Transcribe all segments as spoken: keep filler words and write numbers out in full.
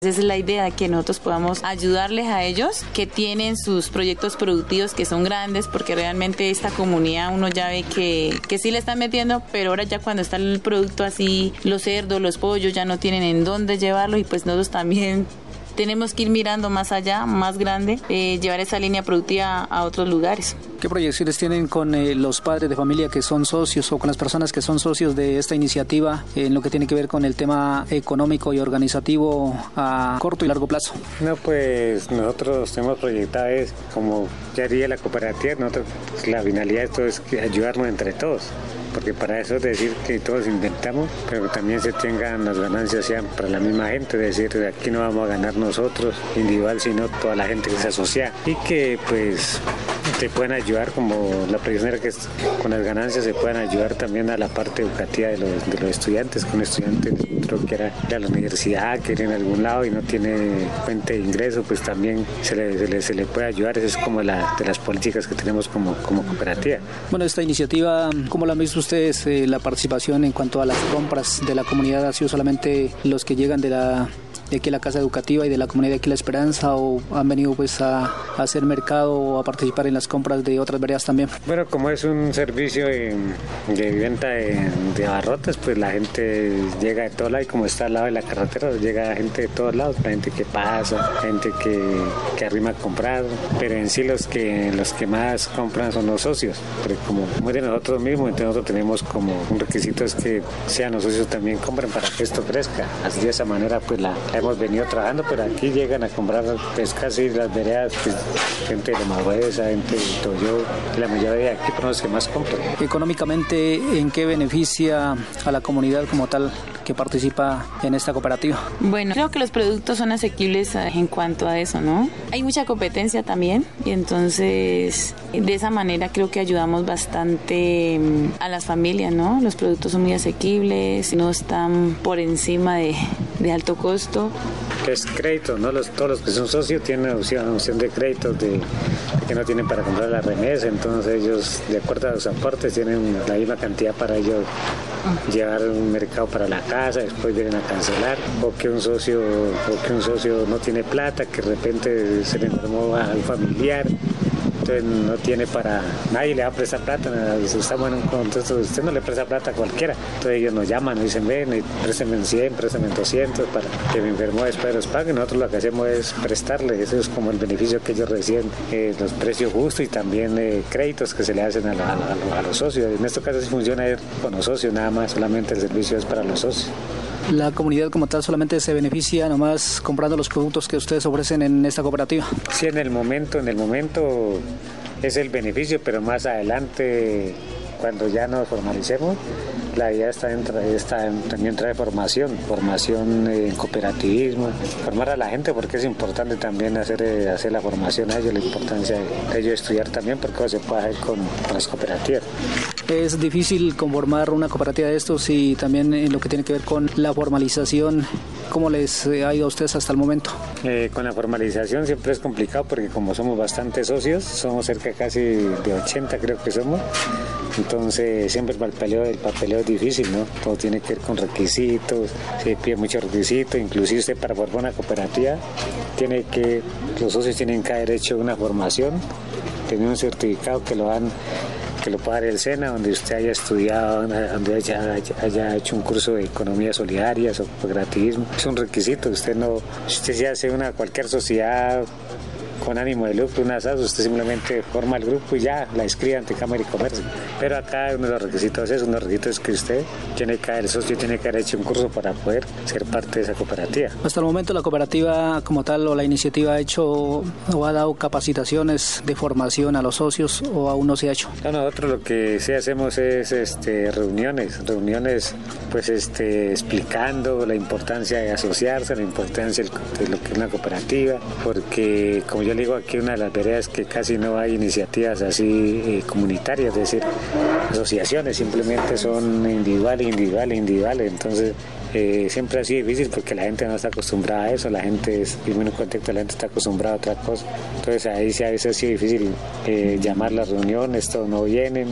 Esa es la idea, que nosotros podamos ayudarles a ellos que tienen sus proyectos productivos que son grandes, porque realmente esta comunidad uno ya ve que, que sí le están metiendo, pero ahora ya cuando está el producto así, los cerdos, los pollos ya no tienen en dónde llevarlo, y pues nosotros también tenemos que ir mirando más allá, más grande, eh, llevar esa línea productiva a otros lugares. ¿Qué proyecciones tienen con eh, los padres de familia que son socios o con las personas que son socios de esta iniciativa en lo que tiene que ver con el tema económico y organizativo a corto y largo plazo? No, pues nosotros tenemos proyectado es como ya haría la cooperativa, nosotros la finalidad de esto es que ayudarnos entre todos, porque para eso es decir que todos inventamos, pero que también se tengan las ganancias sean para la misma gente, es decir, de aquí no vamos a ganar nosotros individual, sino toda la gente que se asocia y que pues te pueden ayudar, como la prisionera que es, con las ganancias se puedan ayudar también a la parte educativa de los, de los estudiantes, que un estudiante creo que era ir a la universidad, que ir en algún lado y no tiene fuente de ingreso, pues también se le, se le, se le puede ayudar. Esa es como la de las políticas que tenemos como, como cooperativa. Bueno, esta iniciativa, ¿cómo la han visto ustedes? Eh, la participación en cuanto a las compras de la comunidad, ¿ha sido solamente los que llegan de la de aquí la Casa Educativa y de la comunidad de aquí La Esperanza, o han venido pues a, a hacer mercado o a participar en las compras de otras veredas también? Bueno, como es un servicio de, de venta de, de abarrotes, pues la gente llega de todos lados, y como está al lado de la carretera, llega gente de todos lados, la gente que pasa, gente que, que arrima a comprar, pero en sí los que los que más compran son los socios, porque como, como de nosotros mismos, entonces nosotros tenemos como un requisito es que sean los socios también compren para que esto crezca. Así de esa manera pues la, la hemos venido trabajando, pero aquí llegan a comprar pues casi las veredas, pues, gente de Mahuesa, gente de Toyo, la mayoría de aquí son los que más compran. Económicamente, ¿en qué beneficia a la comunidad como tal que participa en esta cooperativa? Bueno, creo que los productos son asequibles en cuanto a eso, ¿no? Hay mucha competencia también, y entonces de esa manera creo que ayudamos bastante a las familias, ¿no? Los productos son muy asequibles, no están por encima de, de alto costo. Que es crédito, ¿no? Los, todos los que son socios tienen opción, opción de créditos de, de que no tienen para comprar la remesa, entonces ellos, de acuerdo a los aportes, tienen la misma cantidad para ellos llevar un mercado para la casa, después vienen a cancelar, o que un socio o que un socio no tiene plata, que de repente se le enfermó a un familiar, entonces no tiene para, nadie le va a prestar plata, estamos en un contexto, usted no le presta plata a cualquiera, entonces ellos nos llaman, nos dicen, ven, préstame cien, préstame doscientos para que me enfermó después los paguen. Nosotros lo que hacemos es prestarle, eso es como el beneficio que ellos reciben, eh, los precios justos y también eh, créditos que se le hacen a, la, a, la, a los socios. En este caso sí funciona con los socios, nada más, solamente el servicio es para los socios. ¿La comunidad como tal solamente se beneficia nomás comprando los productos que ustedes ofrecen en esta cooperativa? Sí, en el momento, en el momento es el beneficio, pero más adelante, cuando ya nos formalicemos, la idea está, en, está en, también trae formación, formación en cooperativismo, formar a la gente, porque es importante también hacer, hacer la formación a ellos, la importancia de ellos estudiar también, porque se puede hacer con, con las cooperativas. Es difícil conformar una cooperativa de estos, y también en lo que tiene que ver con la formalización, ¿cómo les ha ido a ustedes hasta el momento? Eh, con la formalización siempre es complicado, porque como somos bastantes socios, somos cerca casi de ochenta creo que somos, entonces siempre el papeleo, el papeleo es difícil, ¿no? Todo tiene que ver con requisitos, se pide muchos requisitos, inclusive usted para formar una cooperativa tiene que, los socios tienen que haber hecho una formación, tener un certificado que lo dan, que lo pueda dar el SENA, donde usted haya estudiado, donde haya, haya, haya hecho un curso de economía solidaria o cooperativismo. Es un requisito, usted no, si usted se hace una cualquier sociedad con ánimo de lucro, una S A S, usted simplemente forma el grupo y ya la inscribe ante Cámara y Comercio. Pero acá uno de los requisitos es, uno de los requisitos es que usted tiene que haber, el socio tiene que haber hecho un curso para poder ser parte de esa cooperativa. Hasta el momento la cooperativa como tal, o la iniciativa, ha hecho o ha dado capacitaciones de formación a los socios, o aún no se ha hecho. No, nosotros lo que sí hacemos es este, reuniones, reuniones pues este, explicando la importancia de asociarse, la importancia de lo que es una cooperativa, porque como yo Yo le digo, aquí una de las veredas que casi no hay iniciativas así eh, comunitarias, es decir, asociaciones, simplemente son individuales, individuales, individuales, entonces eh, siempre ha sido difícil porque la gente no está acostumbrada a eso, la gente es, en un contexto la gente está acostumbrada a otra cosa, entonces ahí sí a veces ha sido difícil eh, llamar las reuniones, todos no vienen,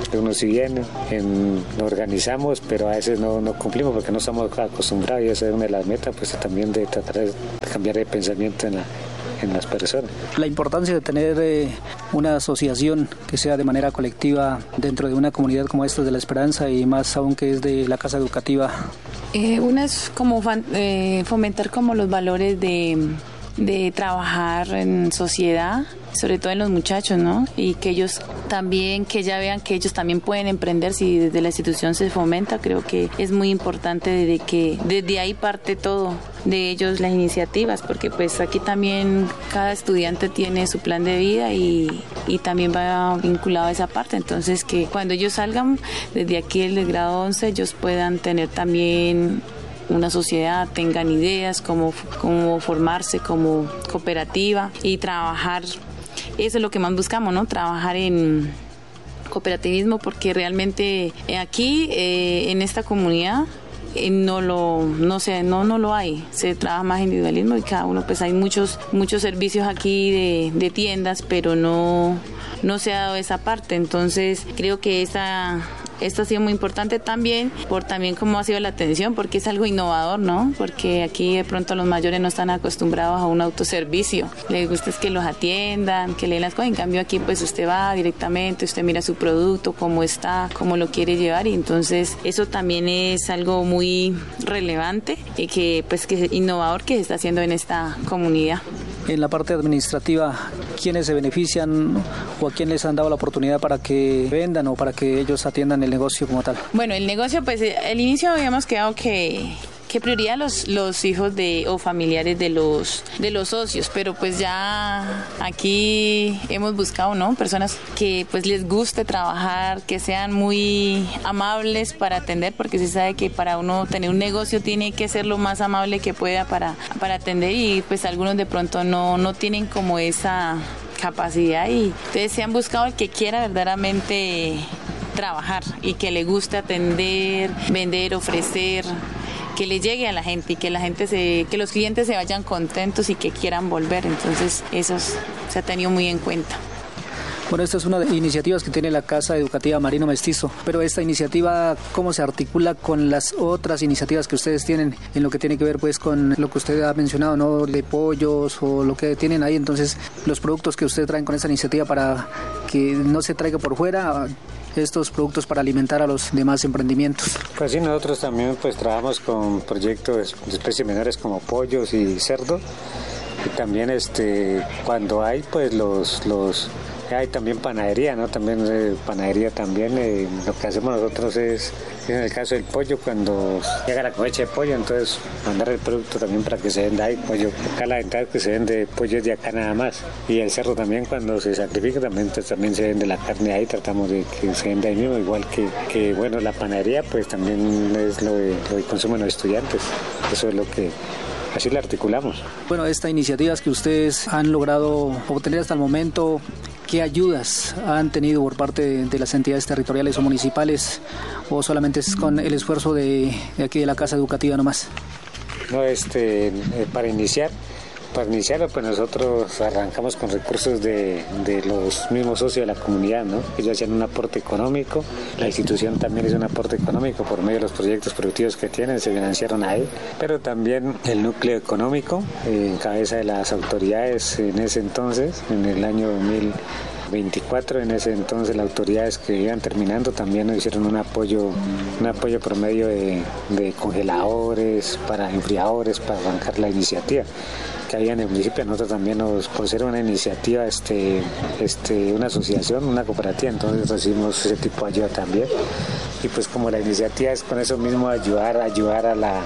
uno sí viene, en, lo organizamos, pero a veces no, no cumplimos porque no estamos acostumbrados y esa es una de las metas, pues también de tratar de cambiar de pensamiento en la en las personas. La importancia de tener eh, una asociación que sea de manera colectiva dentro de una comunidad como esta de La Esperanza y más aún que es de la Casa Educativa. Eh, una es como fan, eh, fomentar como los valores de, de trabajar en sociedad, sobre todo en los muchachos, ¿no? Y que ellos también, que ya vean que ellos también pueden emprender si desde la institución se fomenta. Creo que es muy importante desde que desde ahí parte todo de ellos las iniciativas, porque pues aquí también cada estudiante tiene su plan de vida y, y también va vinculado a esa parte. Entonces que cuando ellos salgan desde aquí del grado once, ellos puedan tener también una sociedad, tengan ideas, cómo, cómo formarse como cooperativa y trabajar. Eso es lo que más buscamos, ¿no? Trabajar en cooperativismo, porque realmente aquí, eh, en esta comunidad, eh, no lo no sé, no, no lo hay. Se trabaja más individualismo y cada uno, pues hay muchos muchos servicios aquí de, de tiendas, pero no, no se ha dado esa parte. Entonces, creo que esa... Esto ha sido muy importante también por también cómo ha sido la atención, porque es algo innovador, ¿no? Porque aquí de pronto los mayores no están acostumbrados a un autoservicio. Les gusta es que los atiendan, que le den las cosas. En cambio aquí pues usted va directamente, usted mira su producto, cómo está, cómo lo quiere llevar, y entonces eso también es algo muy relevante y que pues que es innovador que se está haciendo en esta comunidad. En la parte administrativa, ¿quiénes se benefician o a quién les han dado la oportunidad para que vendan o para que ellos atiendan el negocio como tal? Bueno, el negocio, pues al inicio habíamos quedado que... que prioridad los los hijos de o familiares de los de los socios, pero pues ya aquí hemos buscado, ¿no? Personas que pues les guste trabajar, que sean muy amables para atender, porque se sabe que para uno tener un negocio tiene que ser lo más amable que pueda para para atender, y pues algunos de pronto no no tienen como esa capacidad, y entonces se han buscado el que quiera verdaderamente trabajar y que le guste atender, vender, ofrecer, que le llegue a la gente y que la gente se, que los clientes se vayan contentos y que quieran volver. Entonces eso se ha tenido muy en cuenta. Bueno, esta es una de las iniciativas que tiene la Casa Educativa Marino Mestizo, pero esta iniciativa, ¿cómo se articula con las otras iniciativas que ustedes tienen en lo que tiene que ver pues con lo que usted ha mencionado, ¿no? De pollos o lo que tienen ahí? Entonces, los productos que ustedes traen con esta iniciativa para que no se traiga por fuera estos productos para alimentar a los demás emprendimientos. Pues sí, nosotros también pues trabajamos con proyectos de especies menores como pollos y cerdo, y también este cuando hay pues los los hay también panadería, ¿no? También eh, panadería también, eh, lo que hacemos nosotros es, en el caso del pollo, cuando llega la cosecha de pollo, entonces mandar el producto también para que se venda ahí pollo. Acá la ventaja es que se vende pollo de acá nada más, y el cerdo también cuando se sacrifica también, entonces, también se vende la carne ahí, tratamos de que se venda ahí mismo, igual que, que bueno, la panadería pues también es lo de, lo de consumo de los estudiantes, eso es lo que así la articulamos. Bueno, estas iniciativas que ustedes han logrado obtener hasta el momento, ¿qué ayudas han tenido por parte de, de las entidades territoriales o municipales, o solamente es con el esfuerzo de, de aquí de la Casa Educativa nomás? No, este, eh, para iniciar, para iniciarlo, pues nosotros arrancamos con recursos de, de los mismos socios de la comunidad, ¿no? Ellos hacían un aporte económico, la institución también hizo un aporte económico por medio de los proyectos productivos que tienen, se financiaron ahí, pero también el núcleo económico, eh, en cabeza de las autoridades en ese entonces, en el año dos mil veinticuatro, en ese entonces las autoridades que iban terminando también nos hicieron un apoyo, un apoyo por medio de, de congeladores, para enfriadores, para arrancar la iniciativa que había en el municipio. Nosotros también nos, por ser una iniciativa, este, este, una asociación, una cooperativa, entonces recibimos ese tipo de ayuda también. Y pues como la iniciativa es con eso mismo ayudar, ayudar a la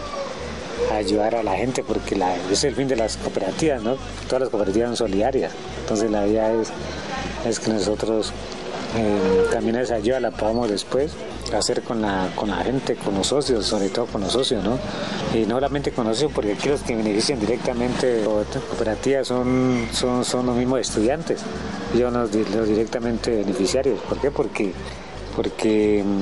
a ayudar a la gente, porque la, ese es el fin de las cooperativas, ¿no? Todas las cooperativas son solidarias, entonces la idea es, es que nosotros eh, también esa ayuda la podamos después hacer con la, con la gente, con los socios, sobre todo con los socios, ¿no? Y no solamente con los socios, porque aquí los que benefician directamente de cooperativas son, son, son los mismos estudiantes, ellos no los directamente beneficiarios. ¿Por qué? Porque, porque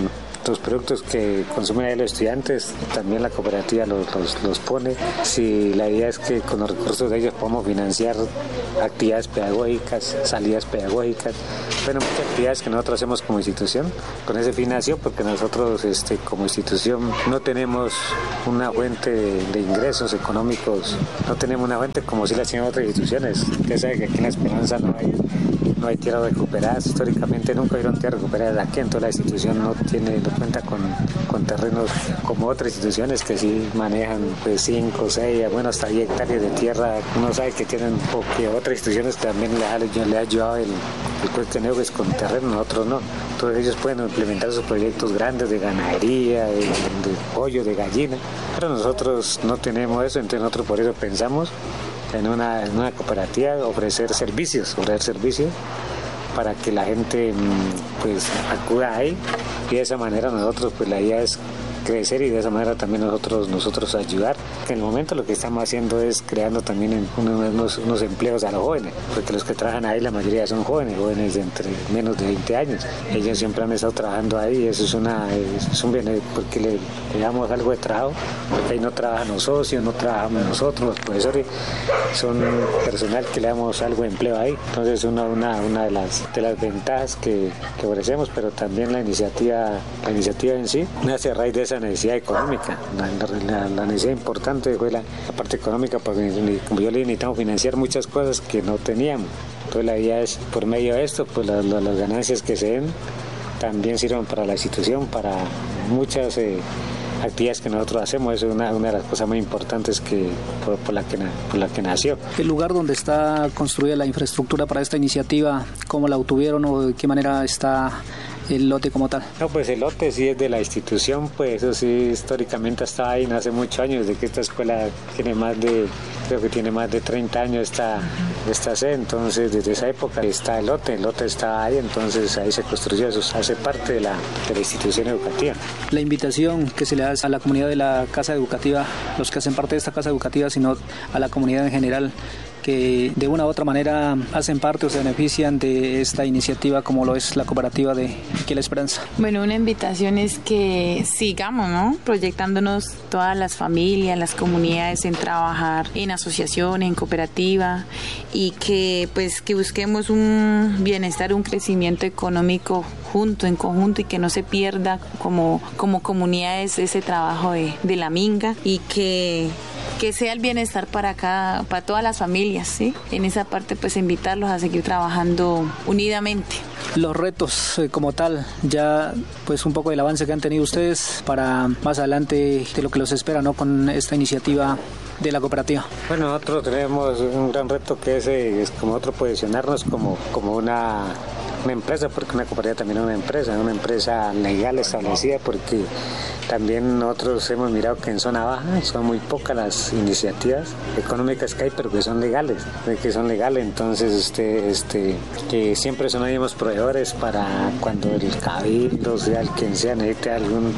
los productos que consumen ahí los estudiantes, también la cooperativa los, los, los pone. Si la idea es que con los recursos de ellos podamos financiar actividades pedagógicas, salidas pedagógicas, bueno, muchas actividades que nosotros hacemos como institución, con ese fin nació porque nosotros este, como institución no tenemos una fuente de, de ingresos económicos, no tenemos una fuente como si la tienen otras instituciones. Usted sabe que aquí en La Esperanza no hay, no hay tierras recuperadas, históricamente nunca hubieron tierras recuperadas aquí, entonces la institución no tiene, no cuenta con, con terrenos como otras instituciones que sí manejan pues cinco, seis, bueno hasta diez hectáreas de tierra. Uno sabe que tienen, o que otras instituciones también le ha, le ha ayudado el, el cueste de negocio con terreno, nosotros no. Entonces ellos pueden implementar sus proyectos grandes de ganadería, de, de pollo, de gallina, pero nosotros no tenemos eso, entonces nosotros por eso pensamos en una, en una cooperativa ofrecer servicios, ofrecer servicios para que la gente pues acuda ahí, y de esa manera nosotros pues la idea es crecer y de esa manera también nosotros nosotros ayudar. En el momento lo que estamos haciendo es creando también unos, unos empleos a los jóvenes, porque los que trabajan ahí la mayoría son jóvenes, jóvenes de entre menos de veinte años. Ellos siempre han estado trabajando ahí y eso es, una, es un bien, porque le, le damos algo de trabajo, porque ahí no trabajan los socios, no trabajamos nosotros, los profesores, son personal que le damos algo de empleo ahí. Entonces es una, una, una de, las, de las ventajas que, que ofrecemos, pero también la iniciativa, la iniciativa en sí nace a raíz de esa necesidad económica. La, la, la necesidad importante fue la, la parte económica, porque como yo le necesitamos financiar muchas cosas que no teníamos. Entonces la idea es, por medio de esto, pues la, la, las ganancias que se den también sirven para la institución, para muchas eh, actividades que nosotros hacemos. Eso es una, una de las cosas muy importantes que, por, por, la que, por la que nació. El lugar donde está construida la infraestructura para esta iniciativa, ¿cómo la obtuvieron o de qué manera está el lote como tal? No, pues el lote sí es de la institución, pues eso sí históricamente está ahí, no hace muchos años, desde que esta escuela tiene más de, creo que tiene más de treinta años esta, esta sede, entonces desde esa época está el lote, el lote está ahí, entonces ahí se construyó, eso hace parte de la, de la institución educativa. La invitación que se le hace a la comunidad de la casa educativa, los que hacen parte de esta casa educativa, sino a la comunidad en general, que de una u otra manera hacen parte o se benefician de esta iniciativa como lo es la cooperativa de Aquí La Esperanza. Bueno, una invitación es que sigamos, ¿no?, proyectándonos todas las familias, las comunidades en trabajar en asociación, en cooperativa, y que pues que busquemos un bienestar, un crecimiento económico junto, en conjunto, y que no se pierda como, como comunidades ese trabajo de, de la minga, y que que sea el bienestar para cada, para todas las familias, ¿sí? En esa parte pues invitarlos a seguir trabajando unidamente. Los retos eh, como tal, ya pues un poco del avance que han tenido ustedes para más adelante de lo que los espera, ¿no?, con esta iniciativa de la cooperativa. Bueno, nosotros tenemos un gran reto que es, es como otro posicionarnos como, como una, una empresa, porque una cooperativa también es una empresa, una empresa legal establecida, porque también nosotros hemos mirado que en zona baja son muy pocas las iniciativas económicas que hay, pero que son legales, que son legales, entonces este, este, que siempre son los mismos proveedores para cuando el cabildo, sea el quien sea, necesite algún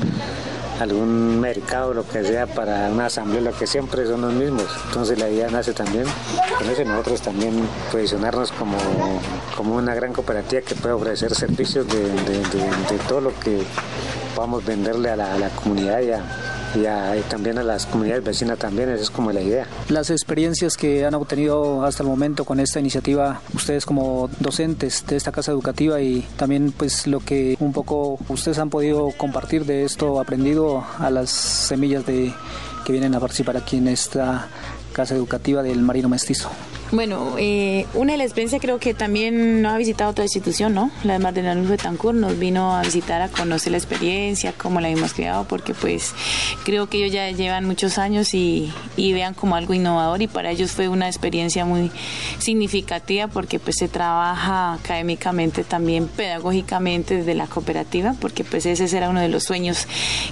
algún mercado, lo que sea, para una asamblea, lo que siempre son los mismos. Entonces la idea nace también con eso, nosotros también posicionarnos como, como una gran cooperativa que puede ofrecer servicios de, de, de, de todo lo que podamos venderle a la, a la comunidad y, a, y, a, y también a las comunidades vecinas también, esa es como la idea. Las experiencias que han obtenido hasta el momento con esta iniciativa, ustedes como docentes de esta casa educativa, y también pues lo que un poco ustedes han podido compartir de esto aprendido a las semillas de que vienen a participar aquí en esta casa educativa del Marino Mestizo. Bueno, eh, una de las experiencias creo que también nos ha visitado otra institución, ¿no? La de Mardenanulfo de Tancur nos vino a visitar, a conocer la experiencia, cómo la hemos creado, porque pues creo que ellos ya llevan muchos años y, y vean como algo innovador, y para ellos fue una experiencia muy significativa, porque pues se trabaja académicamente, también pedagógicamente desde la cooperativa, porque pues ese era uno de los sueños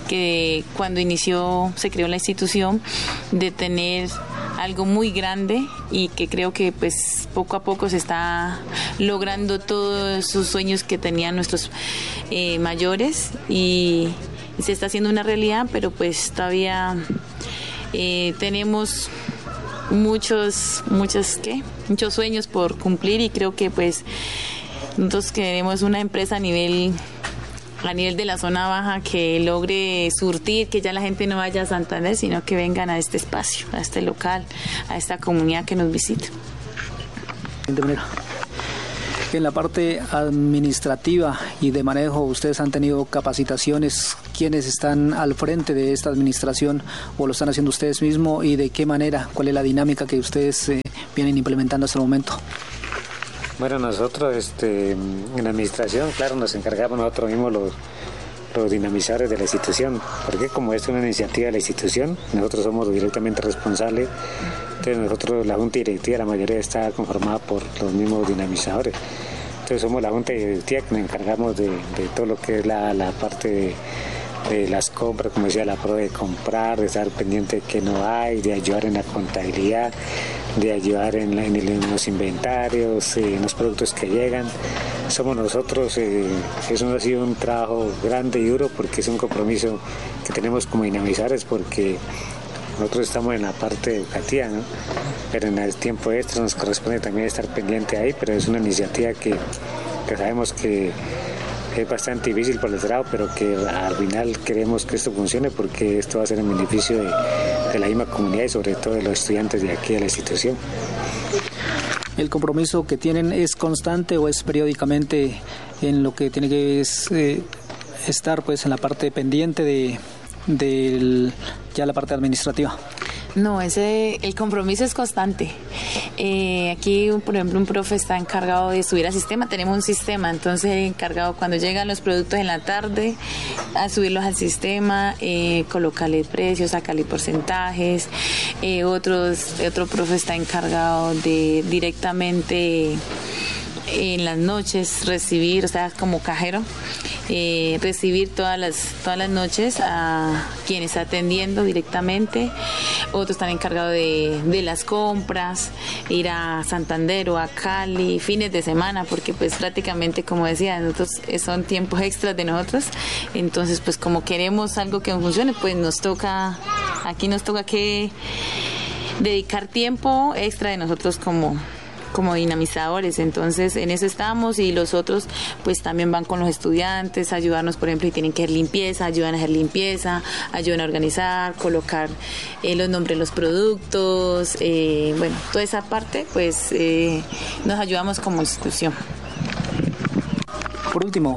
que cuando inició, se creó la institución, de tener algo muy grande, y que creo que pues poco a poco se está logrando todos esos sueños que tenían nuestros eh, mayores, y se está haciendo una realidad, pero pues todavía eh, tenemos muchos, muchos, ¿qué? muchos sueños por cumplir, y creo que pues nosotros queremos una empresa a nivel a nivel de la zona baja que logre surtir, que ya la gente no vaya a Santander, sino que vengan a este espacio, a este local, a esta comunidad que nos visita. De manera. En la parte administrativa y de manejo, ¿ustedes han tenido capacitaciones? ¿Quiénes están al frente de esta administración o lo están haciendo ustedes mismos y de qué manera? ¿Cuál es la dinámica que ustedes eh, vienen implementando hasta el momento? Bueno, nosotros este, en la administración, claro, nos encargamos nosotros mismos los, los dinamizadores de la institución, porque como es una iniciativa de la institución, nosotros somos directamente responsables. Entonces nosotros, la junta directiva, la mayoría está conformada por los mismos dinamizadores. Entonces somos la junta directiva que nos encargamos de, de todo lo que es la, la parte de, de las compras, como decía, la prueba de comprar, de estar pendiente de que no hay, de ayudar en la contabilidad, de ayudar en, la, en, el, en los inventarios, eh, en los productos que llegan. Somos nosotros, eh, eso ha sido un trabajo grande y duro porque es un compromiso que tenemos como dinamizadores, porque nosotros estamos en la parte educativa, ¿no? Pero en el tiempo extra nos corresponde también estar pendiente ahí, pero es una iniciativa que, que sabemos que es bastante difícil por el trabajo, pero que al final queremos que esto funcione porque esto va a ser en beneficio de, de la misma comunidad y sobre todo de los estudiantes de aquí de la institución. ¿El compromiso que tienen es constante o es periódicamente en lo que tiene que es, eh, estar pues en la parte pendiente de del ya la parte administrativa? No, ese el compromiso es constante. Eh, aquí, por ejemplo, un profe está encargado de subir al sistema. Tenemos un sistema, entonces encargado cuando llegan los productos en la tarde a subirlos al sistema, eh, colocarle precios, sacarle porcentajes. Eh, otros, otro profe está encargado de directamente en las noches recibir, o sea, como cajero, eh, recibir todas las todas las noches a quien está atendiendo directamente. Otros están encargados de, de las compras, ir a Santander o a Cali, fines de semana, porque pues prácticamente, como decía, nosotros son tiempos extras de nosotros. Entonces, pues como queremos algo que funcione, pues nos toca, aquí nos toca que dedicar tiempo extra de nosotros como como dinamizadores. Entonces en eso estamos, y los otros pues también van con los estudiantes a ayudarnos, por ejemplo, y tienen que hacer limpieza, ayudan a hacer limpieza, ayudan a organizar, colocar eh, los nombres de los productos, eh, bueno, toda esa parte pues eh, nos ayudamos como institución. Por último,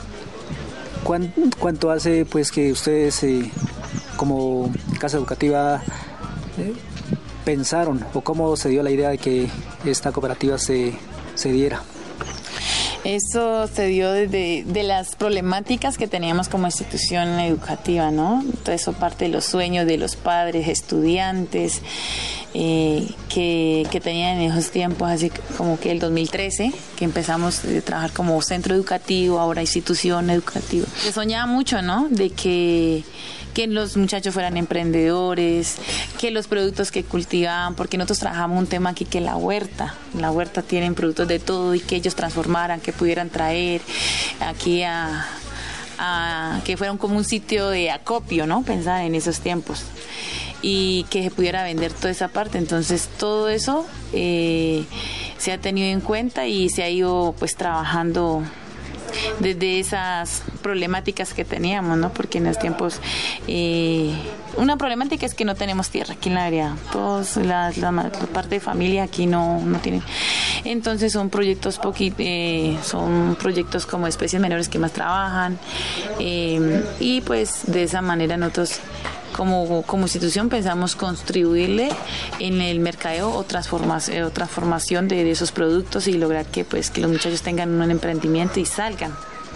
¿cuánto hace pues que ustedes eh, como casa educativa eh, pensaron, o cómo se dio la idea de que esta cooperativa se, se diera? Eso se dio desde de las problemáticas que teníamos como institución educativa, ¿no? Todo eso parte de los sueños de los padres, estudiantes, eh, que, que tenían en esos tiempos, así como que el dos mil trece, que empezamos a trabajar como centro educativo, ahora institución educativa. Se soñaba mucho, ¿no? De que que los muchachos fueran emprendedores, que los productos que cultivaban, porque nosotros trabajamos un tema aquí que la huerta, la huerta tienen productos de todo, y que ellos transformaran, que pudieran traer aquí a, a que fuera como un sitio de acopio, ¿no? Pensar en esos tiempos, y que se pudiera vender toda esa parte. Entonces todo eso eh, se ha tenido en cuenta y se ha ido pues trabajando desde esas problemáticas que teníamos, ¿no? Porque en los tiempos eh, una problemática es que no tenemos tierra aquí en la área, todos la, la, la parte de familia aquí no, no tienen. Entonces son proyectos poqui, eh, son proyectos como especies menores que más trabajan, eh, y pues de esa manera nosotros Como, como institución pensamos contribuirle en el mercadeo o transformación, o transformación de, de esos productos, y lograr que pues que los muchachos tengan un emprendimiento y salgan.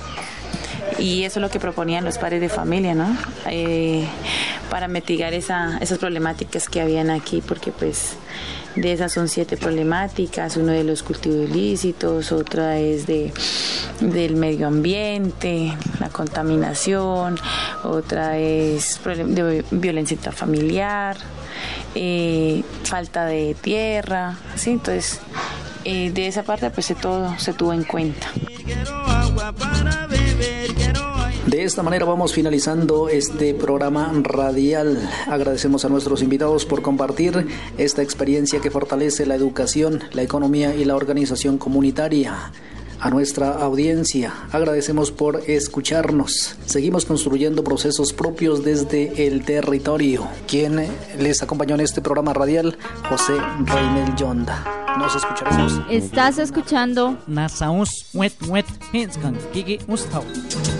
Y eso es lo que proponían los padres de familia, ¿no? Eh, para mitigar esa, esas problemáticas que habían aquí, porque pues de esas son siete problemáticas, uno de los cultivos ilícitos, otra es de del medio ambiente, la contaminación, otra es de violencia intrafamiliar, eh, falta de tierra, ¿sí? Entonces eh, de esa parte pues se todo se tuvo en cuenta. De esta manera vamos finalizando este programa radial. Agradecemos a nuestros invitados por compartir esta experiencia que fortalece la educación, la economía y la organización comunitaria. a nuestra audiencia. Agradecemos por escucharnos. Seguimos construyendo procesos propios desde el territorio. Quien les acompañó en este programa radial, José Reynel Yonda. Nos escucharemos. Estás escuchando Nasaus wet wet henskan gigi ustau.